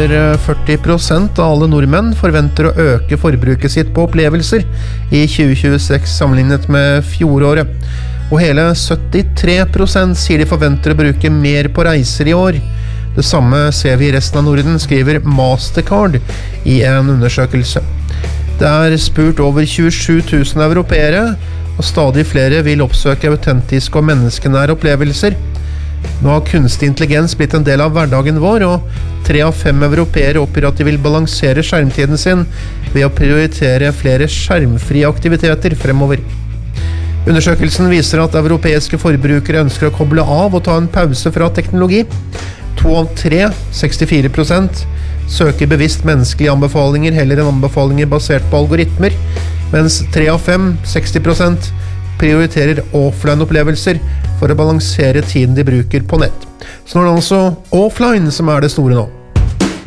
over 40% av alle nordmenn forventer å øke forbruket sitt på opplevelser i 2026 sammenlignet med fjoråret. Og hele 73% sier de forventer å bruke mer på reiser i år. Det samme ser vi i resten av Norden, skriver Mastercard i en undersøkelse. Det er spurt over 27 000 europeere, og stadig flere vil oppsøke autentiske og menneskenære opplevelser. Nå har kunstig intelligens blitt en del av hverdagen vår, og 3 av 5 europeere oppgir at de vil balansere skjermtiden sin ved å prioritere flere skjermfrie aktiviteter fremover. Undersøkelsen viser at europeiske forbrukere ønsker å koble av og ta en pause fra teknologi. 2 av 3, 64%, søker bevisst menneskelige anbefalinger heller enn anbefalinger basert på algoritmer, mens 3 av 5, 60%, prioriterer offline-opplevelser for å balansere tiden de bruker på nett. Så nå er det altså offline som er det store nå.